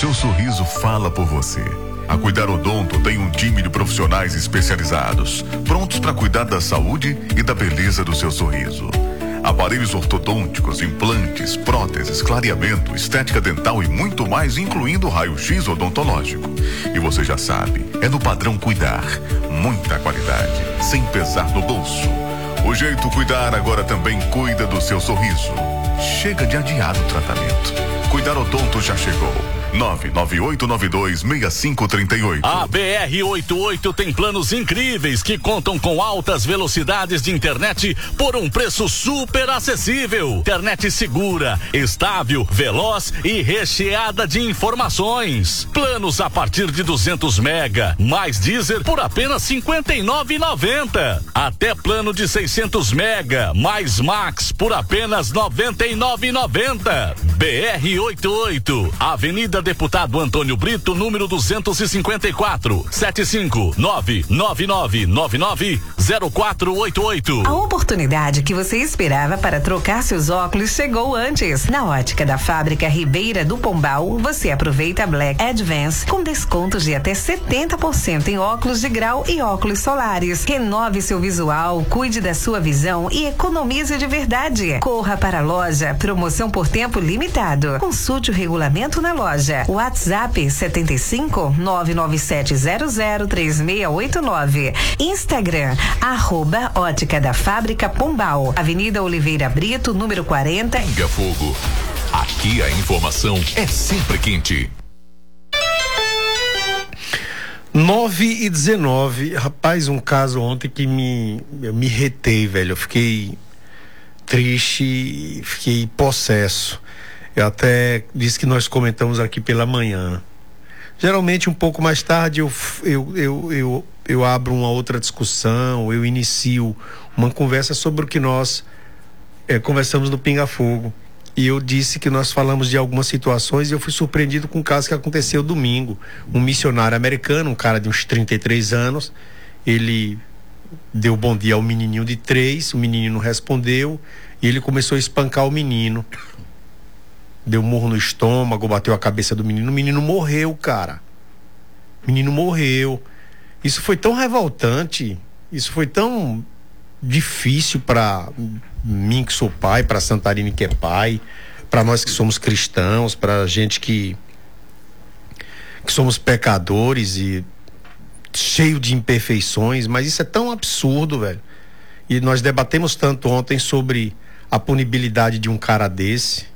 seu sorriso fala por você. A Cuidar Odonto tem um time de profissionais especializados, prontos para cuidar da saúde e da beleza do seu sorriso. Aparelhos ortodônticos, implantes, próteses, clareamento, estética dental e muito mais, incluindo raio-x odontológico. E você já sabe, é no padrão Cuidar. Muita qualidade, sem pesar no bolso. O jeito Cuidar agora também cuida do seu sorriso. Chega de adiar o tratamento. Cuidar Odonto já chegou. 998926538. A BR-88 tem planos incríveis que contam com altas velocidades de internet por um preço super acessível. Internet segura, estável, veloz e recheada de informações. Planos a partir de 200 mega, mais Deezer por apenas R$ 59,90. Até plano de 600 mega, mais Max por apenas R$ 99,90. BR-88, Avenida Deputado Antônio Brito, número 254, 75999990488. A oportunidade que você esperava para trocar seus óculos chegou antes. Na Ótica da Fábrica Ribeira do Pombal, você aproveita Black Advance com descontos de até 70% em óculos de grau e óculos solares. Renove seu visual, cuide da sua visão e economize de verdade. Corra para a loja, promoção por tempo limitado. Consulte o regulamento na loja. WhatsApp 75 99700 3689. Instagram @Ótica da Fábrica Pombal, Avenida Oliveira Brito, número 40. Pinga Fogo. Aqui a informação é sempre quente. 9h19. Rapaz, um caso ontem que eu me retei, velho. Eu fiquei triste, fiquei possesso. Eu até disse que nós comentamos aqui pela manhã. Geralmente um pouco mais tarde eu abro uma outra discussão, eu inicio uma conversa sobre o que nós conversamos no Pinga Fogo. E eu disse que nós falamos de algumas situações e eu fui surpreendido com um caso que aconteceu domingo. Um missionário americano, um cara de uns 33 anos, ele deu bom dia ao menininho de 3, o menino não respondeu e ele começou a espancar o menino. Deu um murro no estômago, bateu a cabeça do menino. O menino morreu, cara. O menino morreu. Isso foi tão revoltante. Isso foi tão difícil para mim que sou pai, para Santarine que é pai, para nós que somos cristãos, para gente que somos pecadores e cheio de imperfeições. Mas isso é tão absurdo, velho. E nós debatemos tanto ontem sobre a punibilidade de um cara desse.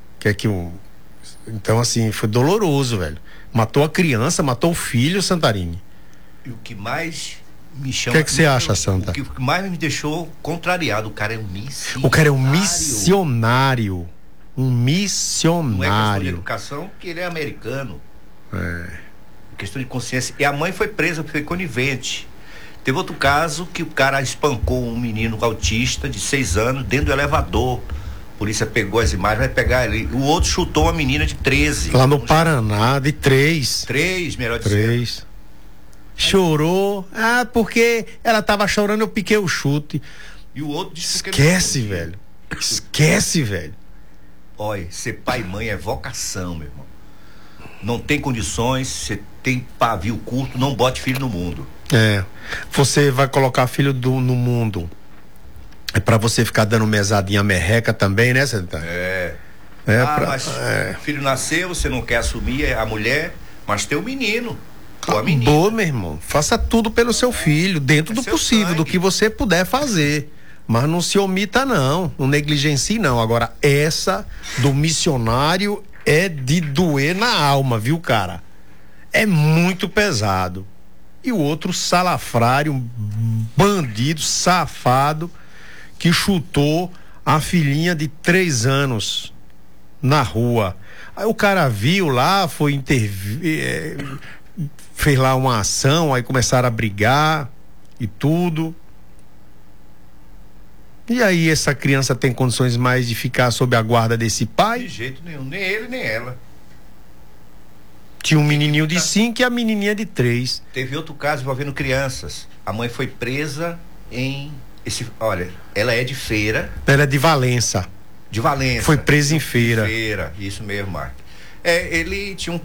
Então, assim, foi doloroso, velho. Matou a criança, matou o filho, Santarine. E o que mais me chama... O que você acha, Santa? O que mais me deixou contrariado, o cara é um missionário. O cara é um missionário. Um missionário. Não é questão de educação, porque ele é americano. Questão de consciência. E a mãe foi presa, foi conivente. Teve outro caso que o cara espancou um menino autista de 6 anos dentro do elevador. A polícia pegou as imagens, vai pegar ele. O outro chutou uma menina de 13. Lá no Paraná, de 3. 3, melhor dizendo. 3. Chorou. Porque ela tava chorando, eu piquei o chute. E o outro disse que Esquece, velho. Esquece, velho. Olha, ser pai e mãe é vocação, meu irmão. Não tem condições, você tem pavio curto, não bote filho no mundo. Você vai colocar filho no mundo. É pra você ficar dando mesadinha merreca também, né, Santa? Mas filho nasceu, você não quer assumir a mulher, mas tem o menino. Ou a menina. Boa, meu irmão. Faça tudo pelo seu filho, dentro do possível, do que você puder fazer. Mas não se omita, não. Não negligencie, não. Agora, essa do missionário é de doer na alma, viu, cara? É muito pesado. E o outro salafrário, bandido, safado, que chutou a filhinha de 3 anos na rua. Aí o cara viu lá, foi intervir, fez lá uma ação, aí começaram a brigar e tudo. E aí essa criança tem condições mais de ficar sob a guarda desse pai? De jeito nenhum, nem ele nem ela. Tinha um menininho de 5 e a menininha de 3. Teve outro caso envolvendo crianças. A mãe foi presa em... Olha, ela é de Feira. Ela é de Valença. De Valença. Foi presa em Feira. Feira, isso mesmo, Marco. Ele tinha um